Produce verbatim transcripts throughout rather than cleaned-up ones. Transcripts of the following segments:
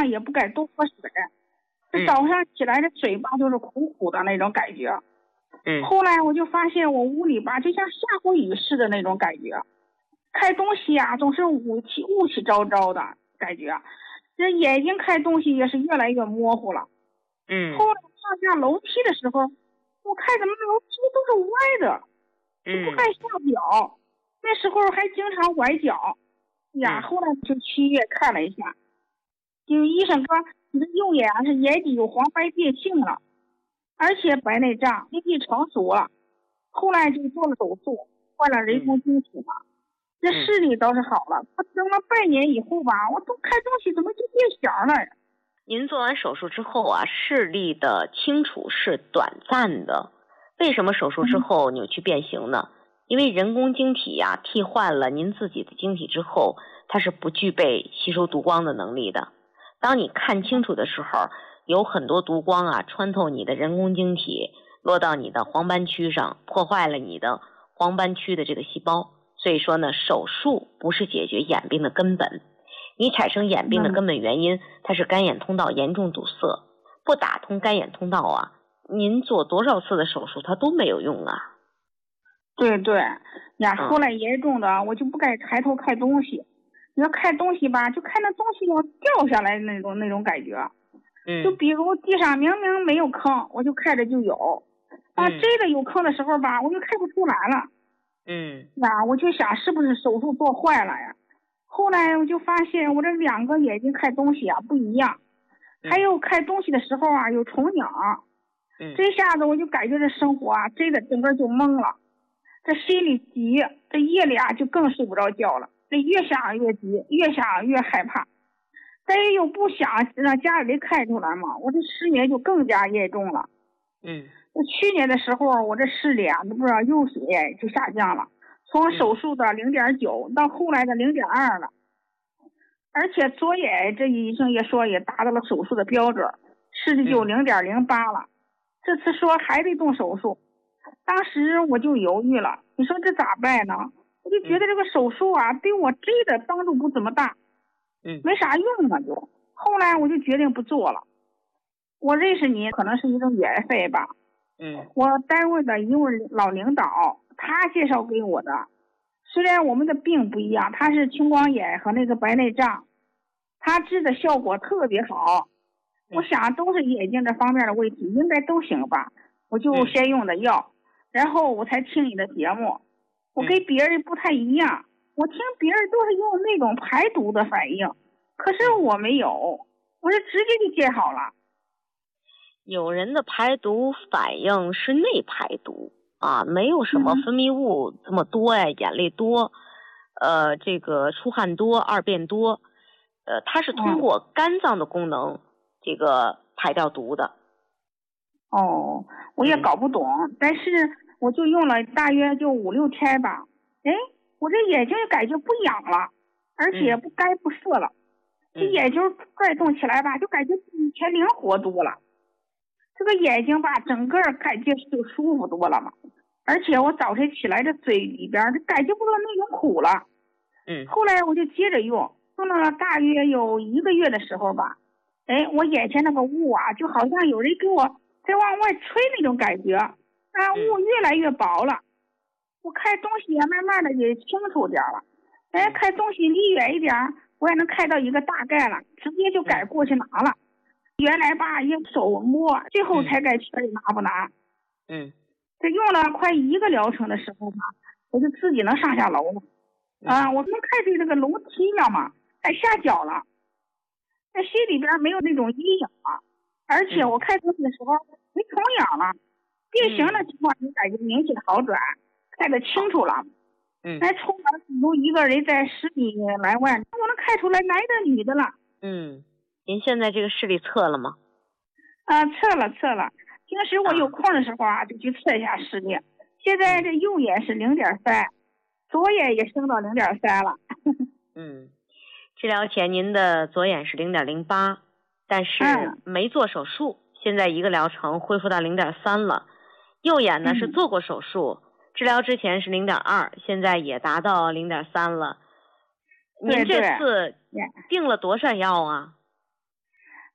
也不敢多喝水，这早上起来的嘴巴就是苦苦的那种感觉。 嗯， 后来我就发现我屋里吧就像下过雨似的那种感觉，看东西啊总是雾气雾气昭昭的感觉，这眼睛看东西也是越来越模糊了。 嗯， 后来上下楼梯的时候，我看怎么楼梯都是歪的，就不敢下脚，嗯、那时候还经常崴脚呀。后来就去医院看了一下，就医生说你的右眼是眼底有黄斑变性了，而且白内障年纪成熟了。后来就做了手术，换了人工晶体嘛，嗯、这视力倒是好了。我等了半年以后吧，我都看东西怎么就变小了。 您做完手术之后啊，视力的清楚是短暂的。为什么手术之后扭曲变形呢？因为人工晶体呀、啊、替换了您自己的晶体之后，它是不具备吸收毒光的能力的。当你看清楚的时候，有很多毒光啊穿透你的人工晶体，落到你的黄斑区上，破坏了你的黄斑区的这个细胞。所以说呢，手术不是解决眼病的根本。你产生眼病的根本原因，它是干眼通道严重堵塞，不打通干眼通道啊，您做多少次的手术它都没有用啊。 对对呀，后来严重的我就不敢抬头看东西，你要看东西吧，就看那东西要掉下来那种那种感觉。 嗯， 就比如地上明明没有坑，我就看着就有，啊，真的有坑的时候吧，我就看不出来了。 嗯， 呀，我就想是不是手术做坏了呀？后来我就发现我这两个眼睛看东西啊不一样，还有看东西的时候啊有重影， 嗯， 这下子我就感觉这生活啊真的整个就懵了，这心里急，这夜里啊就更睡不着觉了，这越想越急，越想越害怕，但是又不想让家里人看出来嘛，我这失眠就更加严重了。 嗯， 去年的时候我这视力啊都不知道右水就下降了，从手术的零点九到后来的零点二了，而且左眼这医生也说也达到了手术的标准，视力就零点零八了。这次说还得动手术，当时我就犹豫了，你说这咋办呢？我就觉得这个手术啊对我真的帮助不怎么大， 嗯， 没啥用啊就。后来我就决定不做了。我认识你可能是一种缘分吧。 嗯， 我单位的一位老领导他介绍给我的，虽然我们的病不一样，他是青光眼和那个白内障，他治的效果特别好。我想都是眼睛这方面的问题，应该都行吧。我就先用的药，然后我才听你的节目。我跟别人不太一样，我听别人都是用那种排毒的反应，可是我没有，我是直接就见好了。 有人的排毒反应是内排毒啊，没有什么分泌物这么多呀，眼泪多，呃，这个出汗多，二便多，呃，它是通过肝脏的功能，这个排掉毒的。 哦，我也搞不懂，嗯、但是我就用了大约就五六天吧，哎，我这眼睛感觉不痒了，而且不干不涩了，这、嗯、眼睛转动起来吧，就感觉比以前灵活多了。这个眼睛吧，整个感觉就舒服多了嘛，而且我早晨起来这嘴里边就感觉不到那种苦了。 嗯。 后来我就接着用，用了大约有一个月的时候吧，哎，我眼前那个雾啊，就好像有人给我在往外吹那种感觉，啊，雾越来越薄了。我看东西也慢慢的也清楚点了，哎，看东西离远一点，我也能看到一个大概了，直接就敢过去拿了。原来吧，用手摸，最后才敢确认拿不拿。 嗯， 这用了快一个疗程的时候吧，我就自己能上下楼了。啊、呃，我能看见这个楼梯了嘛，还下脚了，在心里边没有那种阴影了，而且我看东西的时候没重影了，变形的情况就感觉明显好转，看得清楚了。 嗯， 还出门有一个人在十米来外，我能看出来男的女的了。 嗯。您现在这个视力测了吗？ 啊，测了测了，平时我有空的时候啊，就去测一下视力。现在这右眼是零点三，左眼也升到零点三了。 嗯，治疗前您的左眼是零点零八，但是没做手术，嗯、现在一个疗程恢复到零点三了。右眼呢、嗯、是做过手术，治疗之前是零点二，现在也达到零点三了。您这次定了多少药啊？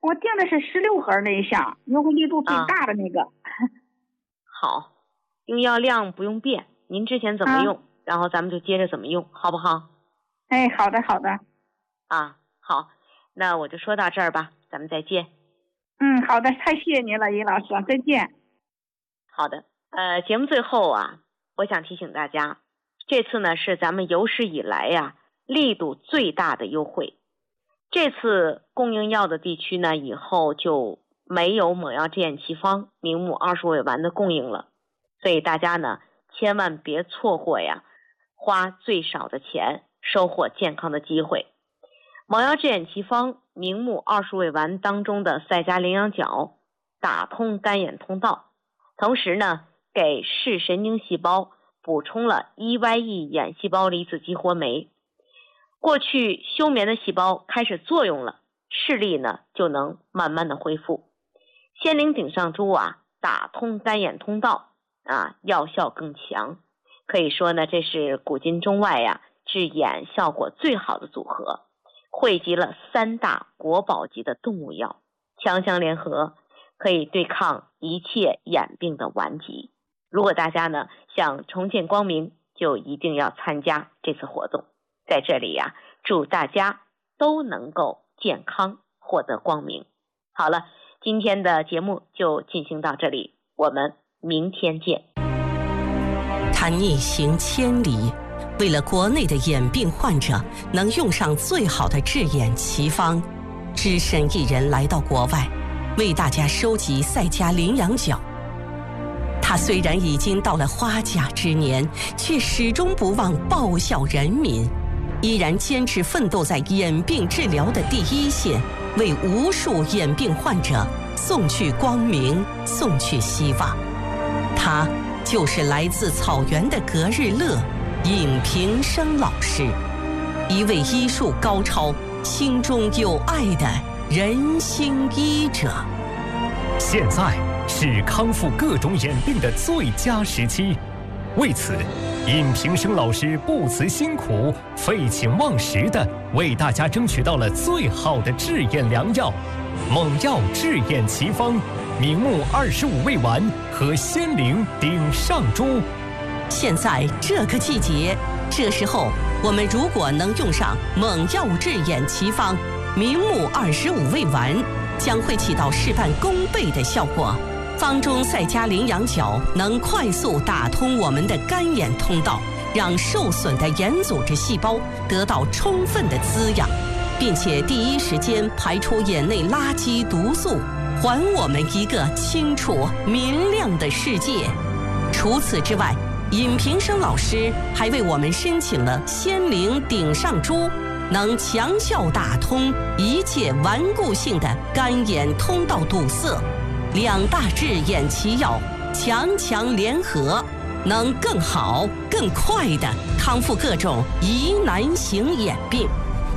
我订的是十六盒内项，优惠力度最大的那个。啊、 好，用药量不用变，您之前怎么用，啊、然后咱们就接着怎么用，好不好？ 哎，好的好的。 啊，好，那我就说到这儿吧，咱们再见。 嗯，好的，太谢谢您了，尹老师，再见。 好的，呃，节目最后啊，我想提醒大家，这次呢是咱们有史以来呀、啊、力度最大的优惠。这次供应药的地区呢，以后就没有猛药制眼奇方明目二十五味丸的供应了，所以大家呢千万别错过呀，花最少的钱收获健康的机会。猛药制眼奇方明目二十五味丸当中的赛迦羚羊角打通干眼通道，同时呢给视神经细胞补充了 E Y E 眼细胞离子激活酶，过去休眠的细胞开始作用了，视力呢就能慢慢的恢复。仙灵顶上珠啊打通干眼通道啊，药效更强，可以说呢这是古今中外呀、啊、治眼效果最好的组合，汇集了三大国宝级的动物药，强强联合，可以对抗一切眼病的顽疾。如果大家呢想重见光明，就一定要参加这次活动。在这里呀、啊，祝大家都能够健康，获得光明。好了，今天的节目就进行到这里，我们明天见。 他逆行千里，为了国内的眼病患者能用上最好的治眼奇方，只身一人来到国外，为大家收集赛迦羚羊角。他虽然已经到了花甲之年，却始终不忘报效人民，依然坚持奋斗在眼病治疗的第一线，为无数眼病患者送去光明，送去希望。他就是来自草原的格日乐尹平生老师，一位医术高超、心中有爱的人心医者。 现在是康复各种眼病的最佳时期，为此尹平生老师不辞辛苦、废寝忘食地为大家争取到了最好的治眼良药——猛药治眼奇方明目二十五味丸和仙灵顶上珠。 现在这个季节，这时候我们如果能用上猛药治眼奇方明目二十五味丸，将会起到事半功倍的效果。方中赛迦羚羊角能快速打通我们的干眼通道，让受损的眼组织细胞得到充分的滋养，并且第一时间排出眼内垃圾毒素，还我们一个清楚明亮的世界。除此之外，尹平生老师还为我们申请了仙灵顶上珠，能强效打通一切顽固性的干眼通道堵塞。两大治眼奇药强强联合，能更好更快地康复各种疑难型眼病。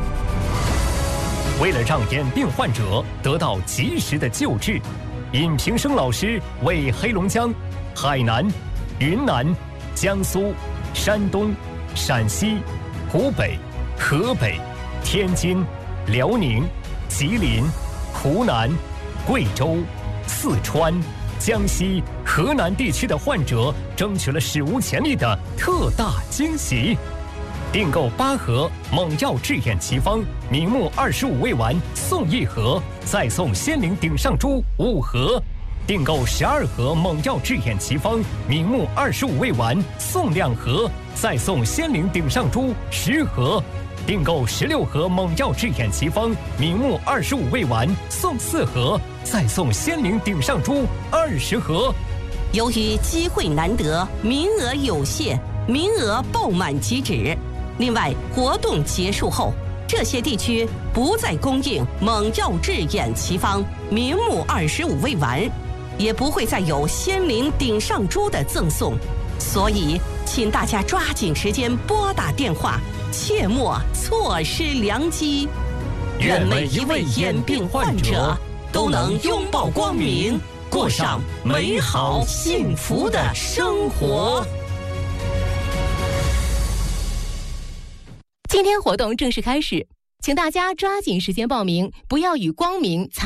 为了让眼病患者得到及时的救治，尹平生老师为黑龙江、海南、云南、江苏、山东、陕西、湖北、河北、天津、辽宁、吉林、湖南、贵州、四川、江西、河南地区的患者争取了史无前例的特大惊喜。订购八盒猛药治眼奇方明目二十五味丸送一盒，再送仙灵顶上珠五盒；订购十二盒猛药治眼奇方明目二十五味丸送两盒，再送仙灵顶上珠十盒；订购十六盒猛药治眼奇方明目二十五味丸送四盒，再送仙灵顶上珠二十盒。 由于机会难得，名额有限，名额爆满即止。另外，活动结束后，这些地区不再供应猛药治眼奇方明目二十五味丸，也不会再有仙灵顶上珠的赠送，所以请大家抓紧时间拨打电话，切莫错失良机。愿每一位眼病患者都能拥抱光明，过上美好幸福的生活。 今天活动正式开始，请大家抓紧时间报名，不要与光明